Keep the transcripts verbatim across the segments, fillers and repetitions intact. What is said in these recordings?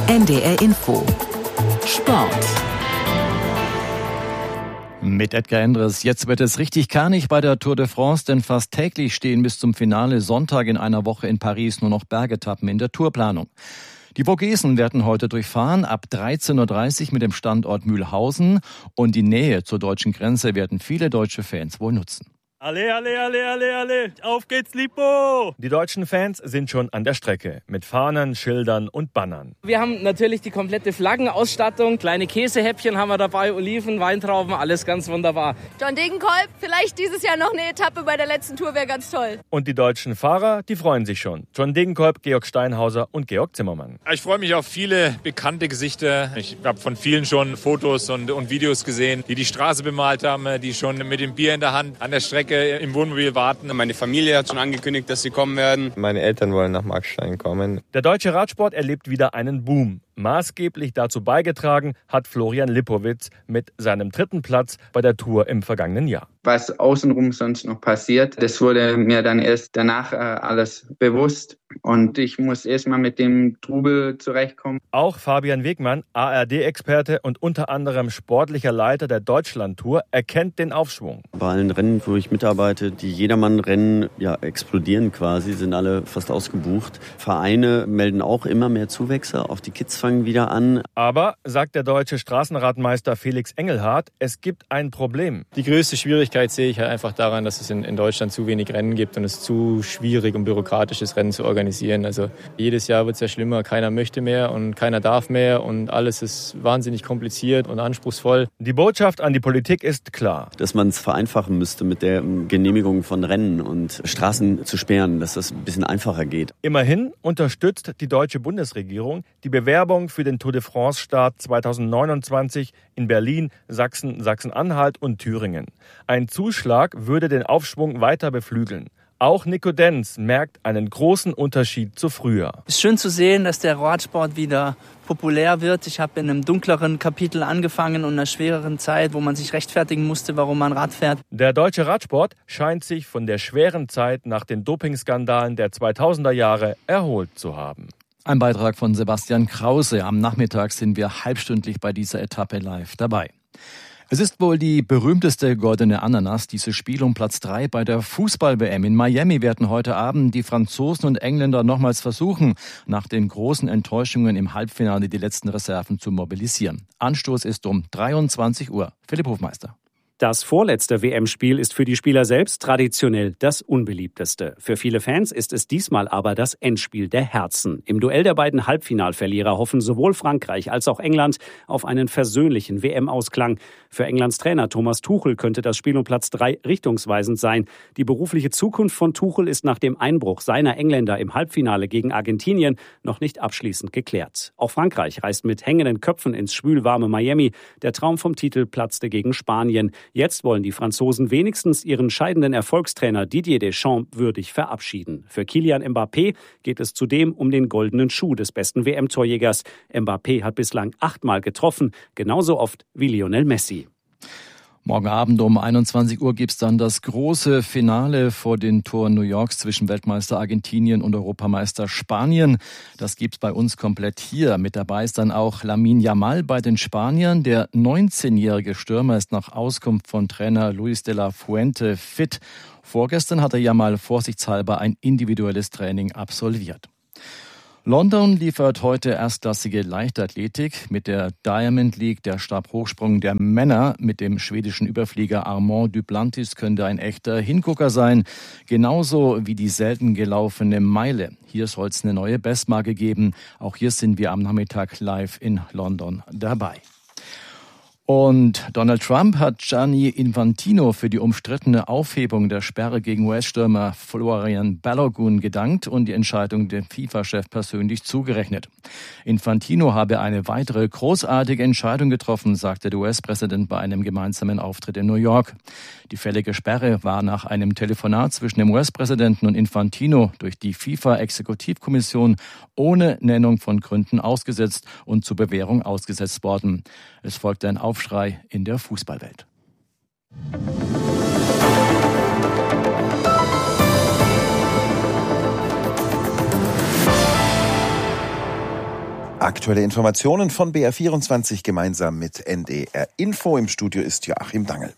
N D R Info Sport. Mit Edgar Endres. Jetzt wird es richtig karnig bei der Tour de France, denn fast täglich stehen bis zum Finale Sonntag in einer Woche in Paris nur noch Bergetappen in der Tourplanung. Die Vogesen werden heute durchfahren, ab dreizehn Uhr dreißig mit dem Standort Mühlhausen, und die Nähe zur deutschen Grenze werden viele deutsche Fans wohl nutzen. Alle, alle, alle, alle, alle, auf geht's, Lipo! Die deutschen Fans sind schon an der Strecke mit Fahnen, Schildern und Bannern. Wir haben natürlich die komplette Flaggenausstattung, kleine Käsehäppchen haben wir dabei, Oliven, Weintrauben, alles ganz wunderbar. John Degenkolb, vielleicht dieses Jahr noch eine Etappe bei der letzten Tour, wäre ganz toll. Und die deutschen Fahrer, die freuen sich schon. John Degenkolb, Georg Steinhauser und Georg Zimmermann. Ich freue mich auf viele bekannte Gesichter. Ich habe von vielen schon Fotos und, und Videos gesehen, die die Straße bemalt haben, die schon mit dem Bier in der Hand an der Strecke im Wohnmobil warten. Meine Familie hat schon angekündigt, dass sie kommen werden. Meine Eltern wollen nach Markstein kommen. Der deutsche Radsport erlebt wieder einen Boom. Maßgeblich dazu beigetragen hat Florian Lipowitz mit seinem dritten Platz bei der Tour im vergangenen Jahr. Was außenrum sonst noch passiert, das wurde mir dann erst danach äh, alles bewusst. Und ich muss erst mal mit dem Trubel zurechtkommen. Auch Fabian Wegmann, A R D-Experte und unter anderem sportlicher Leiter der Deutschlandtour, erkennt den Aufschwung. Bei allen Rennen, wo ich mitarbeite, die Jedermann-Rennen ja, explodieren quasi, sind alle fast ausgebucht. Vereine melden auch immer mehr Zuwächse, auch die Kids fangen wieder an. Aber, sagt der deutsche Straßenradmeister Felix Engelhardt, es gibt ein Problem. Die größte Schwierigkeit sehe ich halt einfach daran, dass es in, in Deutschland zu wenig Rennen gibt und es zu schwierig und bürokratisch ist, Rennen zu organisieren. Also jedes Jahr wird es ja schlimmer, keiner möchte mehr und keiner darf mehr und alles ist wahnsinnig kompliziert und anspruchsvoll. Die Botschaft an die Politik ist klar. Dass man es vereinfachen müsste mit der Genehmigung von Rennen und Straßen zu sperren, dass das ein bisschen einfacher geht. Immerhin unterstützt die deutsche Bundesregierung die Bewerbung für den Tour de France-Start zweitausendneunundzwanzig in Berlin, Sachsen, Sachsen-Anhalt und Thüringen. Ein Zuschlag würde den Aufschwung weiter beflügeln. Auch Nico Denz merkt einen großen Unterschied zu früher. Es ist schön zu sehen, dass der Radsport wieder populär wird. Ich habe in einem dunkleren Kapitel angefangen und einer schwereren Zeit, wo man sich rechtfertigen musste, warum man Rad fährt. Der deutsche Radsport scheint sich von der schweren Zeit nach den Dopingskandalen der zweitausender Jahre erholt zu haben. Ein Beitrag von Sebastian Krause. Am Nachmittag sind wir halbstündlich bei dieser Etappe live dabei. Es ist wohl die berühmteste goldene Ananas, dieses Spiel um Platz drei bei der Fußball-W M. In Miami werden heute Abend die Franzosen und Engländer nochmals versuchen, nach den großen Enttäuschungen im Halbfinale die letzten Reserven zu mobilisieren. Anstoß ist um dreiundzwanzig Uhr. Philipp Hofmeister. Das vorletzte W M-Spiel ist für die Spieler selbst traditionell das unbeliebteste. Für viele Fans ist es diesmal aber das Endspiel der Herzen. Im Duell der beiden Halbfinalverlierer hoffen sowohl Frankreich als auch England auf einen versöhnlichen W M-Ausklang. Für Englands Trainer Thomas Tuchel könnte das Spiel um Platz drei richtungsweisend sein. Die berufliche Zukunft von Tuchel ist nach dem Einbruch seiner Engländer im Halbfinale gegen Argentinien noch nicht abschließend geklärt. Auch Frankreich reist mit hängenden Köpfen ins schwülwarme Miami. Der Traum vom Titel platzte gegen Spanien. Jetzt wollen die Franzosen wenigstens ihren scheidenden Erfolgstrainer Didier Deschamps würdig verabschieden. Für Kylian Mbappé geht es zudem um den goldenen Schuh des besten W M-Torjägers. Mbappé hat bislang achtmal getroffen, genauso oft wie Lionel Messi. Morgen Abend um einundzwanzig Uhr gibt's dann das große Finale vor den Toren New Yorks zwischen Weltmeister Argentinien und Europameister Spanien. Das gibt's bei uns komplett hier. Mit dabei ist dann auch Lamine Yamal bei den Spaniern. Der neunzehnjährige Stürmer ist nach Auskunft von Trainer Luis de la Fuente fit. Vorgestern hatte Yamal vorsichtshalber ein individuelles Training absolviert. London liefert heute erstklassige Leichtathletik. Mit der Diamond League, der Stabhochsprung der Männer mit dem schwedischen Überflieger Armand Duplantis könnte ein echter Hingucker sein. Genauso wie die selten gelaufene Meile. Hier soll es eine neue Bestmarke geben. Auch hier sind wir am Nachmittag live in London dabei. Und Donald Trump hat Gianni Infantino für die umstrittene Aufhebung der Sperre gegen U S-Stürmer Florian Balogun gedankt und die Entscheidung dem FIFA-Chef persönlich zugerechnet. Infantino habe eine weitere großartige Entscheidung getroffen, sagte der U S-Präsident bei einem gemeinsamen Auftritt in New York. Die fällige Sperre war nach einem Telefonat zwischen dem U S-Präsidenten und Infantino durch die FIFA-Exekutivkommission ohne Nennung von Gründen ausgesetzt und zur Bewährung ausgesetzt worden. Es folgte ein Aufschrei in der Fußballwelt. Aktuelle Informationen von B R vierundzwanzig gemeinsam mit N D R Info. Im Studio ist Joachim Dangel.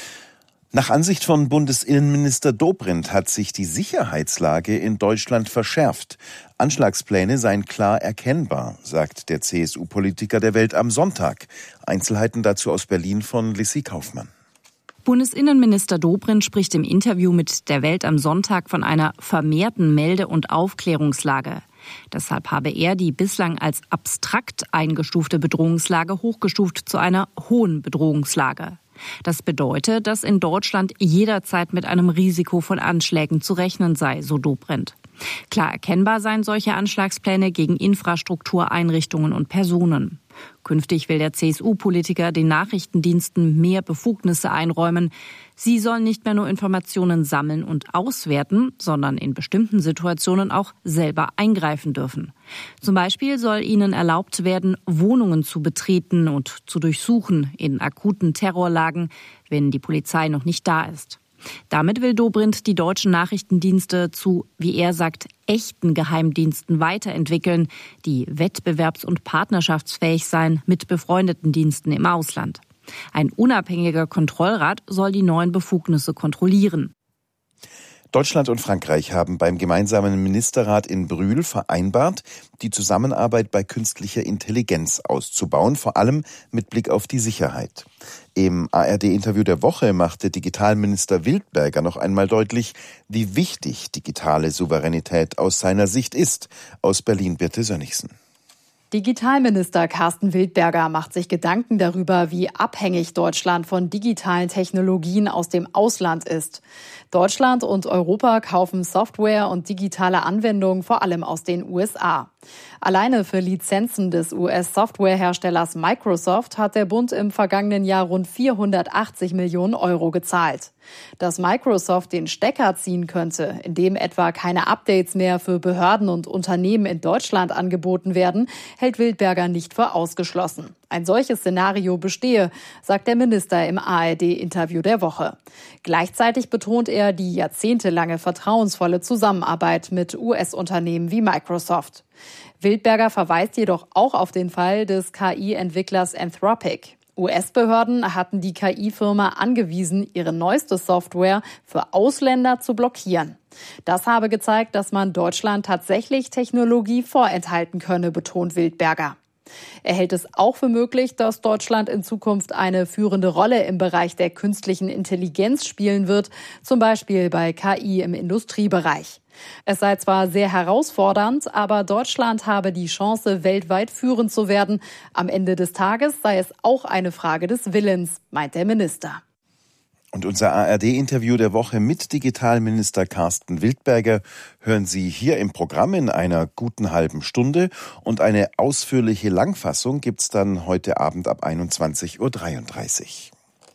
Nach Ansicht von Bundesinnenminister Dobrindt hat sich die Sicherheitslage in Deutschland verschärft. Anschlagspläne seien klar erkennbar, sagt der C S U-Politiker der Welt am Sonntag. Einzelheiten dazu aus Berlin von Lissy Kaufmann. Bundesinnenminister Dobrindt spricht im Interview mit der Welt am Sonntag von einer vermehrten Melde- und Aufklärungslage. Deshalb habe er die bislang als abstrakt eingestufte Bedrohungslage hochgestuft zu einer hohen Bedrohungslage. Das bedeutet, dass in Deutschland jederzeit mit einem Risiko von Anschlägen zu rechnen sei, so Dobrindt. Klar erkennbar seien solche Anschlagspläne gegen Infrastruktur, Einrichtungen und Personen. Künftig will der C S U-Politiker den Nachrichtendiensten mehr Befugnisse einräumen. Sie sollen nicht mehr nur Informationen sammeln und auswerten, sondern in bestimmten Situationen auch selber eingreifen dürfen. Zum Beispiel soll ihnen erlaubt werden, Wohnungen zu betreten und zu durchsuchen in akuten Terrorlagen, wenn die Polizei noch nicht da ist. Damit will Dobrindt die deutschen Nachrichtendienste zu, wie er sagt, echten Geheimdiensten weiterentwickeln, die wettbewerbs- und partnerschaftsfähig seien mit befreundeten Diensten im Ausland. Ein unabhängiger Kontrollrat soll die neuen Befugnisse kontrollieren. Deutschland und Frankreich haben beim gemeinsamen Ministerrat in Brühl vereinbart, die Zusammenarbeit bei künstlicher Intelligenz auszubauen, vor allem mit Blick auf die Sicherheit. Im A R D-Interview der Woche machte Digitalminister Wildberger noch einmal deutlich, wie wichtig digitale Souveränität aus seiner Sicht ist. Aus Berlin Birte Sönnigsen. Digitalminister Carsten Wildberger macht sich Gedanken darüber, wie abhängig Deutschland von digitalen Technologien aus dem Ausland ist. Deutschland und Europa kaufen Software und digitale Anwendungen vor allem aus den U S A. Alleine für Lizenzen des U S-Softwareherstellers Microsoft hat der Bund im vergangenen Jahr rund vierhundertachtzig Millionen Euro gezahlt. Dass Microsoft den Stecker ziehen könnte, indem etwa keine Updates mehr für Behörden und Unternehmen in Deutschland angeboten werden, hält Wildberger nicht für ausgeschlossen. Ein solches Szenario bestehe, sagt der Minister im A R D-Interview der Woche. Gleichzeitig betont er die jahrzehntelange vertrauensvolle Zusammenarbeit mit U S-Unternehmen wie Microsoft. Wildberger verweist jedoch auch auf den Fall des K I-Entwicklers Anthropic. U S-Behörden hatten die K I-Firma angewiesen, ihre neueste Software für Ausländer zu blockieren. Das habe gezeigt, dass man Deutschland tatsächlich Technologie vorenthalten könne, betont Wildberger. Er hält es auch für möglich, dass Deutschland in Zukunft eine führende Rolle im Bereich der künstlichen Intelligenz spielen wird, zum Beispiel bei K I im Industriebereich. Es sei zwar sehr herausfordernd, aber Deutschland habe die Chance, weltweit führend zu werden. Am Ende des Tages sei es auch eine Frage des Willens, meint der Minister. Und unser A R D-Interview der Woche mit Digitalminister Carsten Wildberger hören Sie hier im Programm in einer guten halben Stunde. Und eine ausführliche Langfassung gibt's dann heute Abend ab einundzwanzig Uhr dreiunddreißig.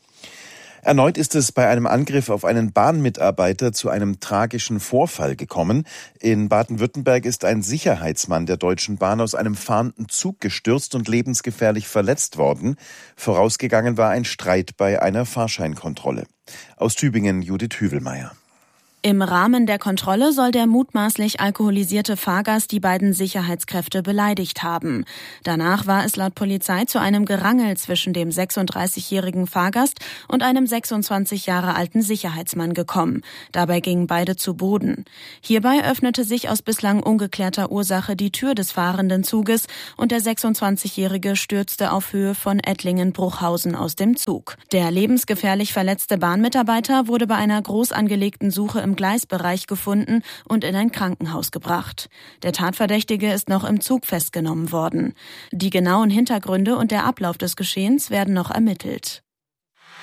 Erneut ist es bei einem Angriff auf einen Bahnmitarbeiter zu einem tragischen Vorfall gekommen. In Baden-Württemberg ist ein Sicherheitsmann der Deutschen Bahn aus einem fahrenden Zug gestürzt und lebensgefährlich verletzt worden. Vorausgegangen war ein Streit bei einer Fahrscheinkontrolle. Aus Tübingen Judith Hüvelmeier. Im Rahmen der Kontrolle soll der mutmaßlich alkoholisierte Fahrgast die beiden Sicherheitskräfte beleidigt haben. Danach war es laut Polizei zu einem Gerangel zwischen dem sechsunddreißigjährigen Fahrgast und einem sechsundzwanzig Jahre alten Sicherheitsmann gekommen. Dabei gingen beide zu Boden. Hierbei öffnete sich aus bislang ungeklärter Ursache die Tür des fahrenden Zuges und der sechsundzwanzigjährige stürzte auf Höhe von Ettlingen-Bruchhausen aus dem Zug. Der lebensgefährlich verletzte Bahnmitarbeiter wurde bei einer groß angelegten Suche im Gleisbereich gefunden und in ein Krankenhaus gebracht. Der Tatverdächtige ist noch im Zug festgenommen worden. Die genauen Hintergründe und der Ablauf des Geschehens werden noch ermittelt.